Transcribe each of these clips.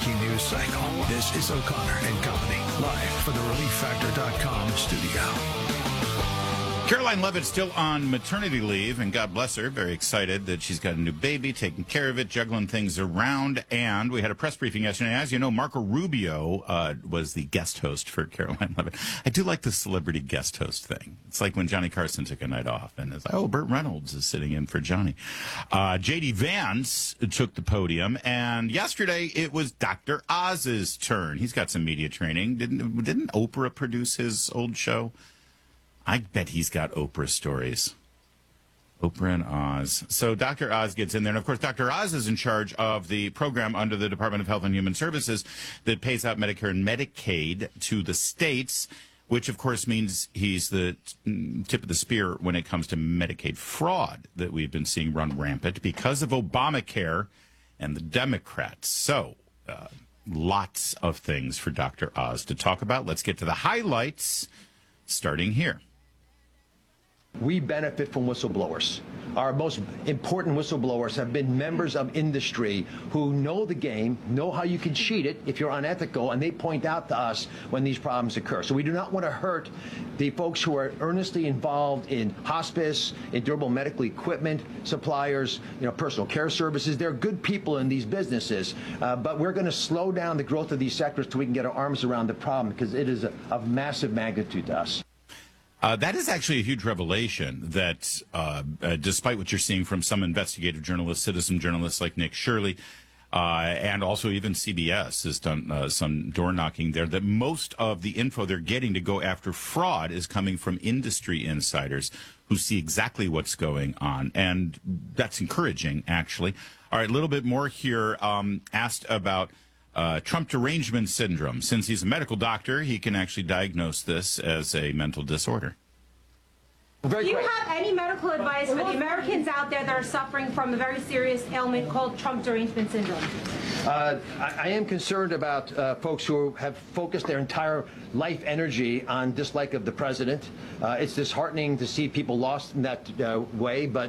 breaking news cycle. This is O'Connor and Company, live from the ReliefFactor.com studio. Caroline Levitt still on maternity leave, and God bless her. Very excited that she's got a new baby, taking care of it, juggling things around. And we had a press briefing yesterday. As you know, Marco Rubio was the guest host for Caroline Levitt. I do like the celebrity guest host thing. It's like when Johnny Carson took a night off, and it's like, oh, Burt Reynolds is sitting in for Johnny. J.D. Vance took the podium, and yesterday it was Dr. Oz's turn. He's got some media training. Didn't Oprah produce his old show? I bet he's got Oprah stories. Oprah and Oz. So Dr. Oz gets in there. And, of course, Dr. Oz is in charge of the program under the Department of Health and Human Services that pays out Medicare and Medicaid to the states, which, of course, means he's the tip of the spear when it comes to Medicaid fraud that we've been seeing run rampant because of Obamacare and the Democrats. So lots of things for Dr. Oz to talk about. Let's get to the highlights starting here. We benefit from whistleblowers. Our most important whistleblowers have been members of industry who know the game, know how you can cheat it if you're unethical, and they point out to us when these problems occur. So we do not want to hurt the folks who are earnestly involved in hospice, in durable medical equipment suppliers, personal care services. They're good people in these businesses, but we're going to slow down the growth of these sectors till we can get our arms around the problem because it is of massive magnitude to us. That is actually a huge revelation that despite what you're seeing from some investigative journalists, citizen journalists like Nick Shirley, and also even CBS has done some door knocking there, that most of the info they're getting to go after fraud is coming from industry insiders who see exactly what's going on. And that's encouraging, actually. All right, a little bit more here. Asked about Trump derangement syndrome. Since he's a medical doctor, he can actually diagnose this as a mental disorder. Do you have any medical advice for the Americans out there that are suffering from a very serious ailment called Trump derangement syndrome? I am concerned about folks who have focused their entire life energy on dislike of the president. It's disheartening to see people lost in that way, but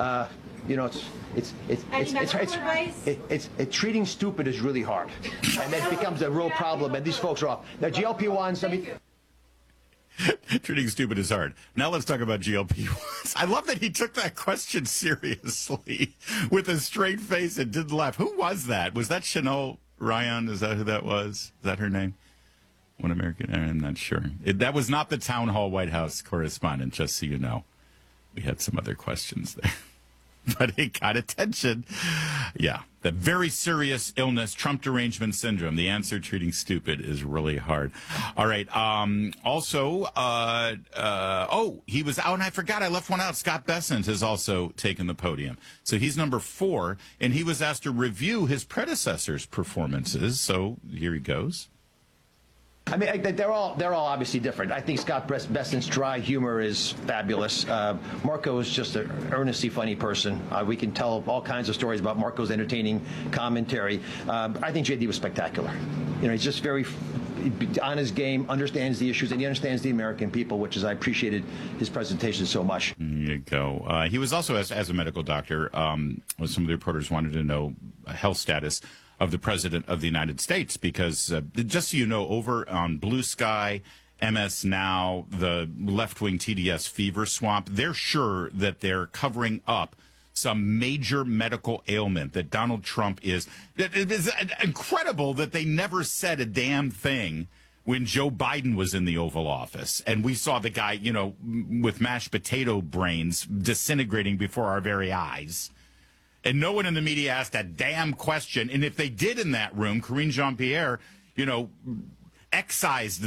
treating stupid is really hard, and it becomes a real problem. And these folks are off. Now, GLP-1s. Treating stupid is hard. Now let's talk about GLP-1s. I love that he took that question seriously with a straight face and didn't laugh. Who was that? Was that Chanel Ryan? Is that who that was? Is that her name? One American? I'm not sure. That was not the Town Hall White House correspondent, just so you know. We had some other questions there. But it got attention. Yeah, the very serious illness, Trump derangement syndrome. The answer, treating stupid, is really hard. All right. He was out, and I forgot. I left one out. Scott Bessent has also taken the podium. So he's number 4, and he was asked to review his predecessor's performances. So here he goes. I mean, they're all obviously different. I think Scott Bessent's dry humor is fabulous. Marco is just an earnestly funny person. We can tell all kinds of stories about Marco's entertaining commentary. I think JD was spectacular. He's just very on his game, understands the issues, and he understands the American people, which is I appreciated his presentation so much. There you go. He was also, as a medical doctor, some of the reporters wanted to know health status of the President of the United States, because just so you know, over on Blue Sky, MS Now, the left-wing TDS fever swamp, they're sure that they're covering up some major medical ailment that Donald Trump is. It is incredible that they never said a damn thing when Joe Biden was in the Oval Office, and we saw the guy, with mashed potato brains disintegrating before our very eyes. And no one in the media asked a damn question. And if they did in that room, Karine Jean-Pierre, excised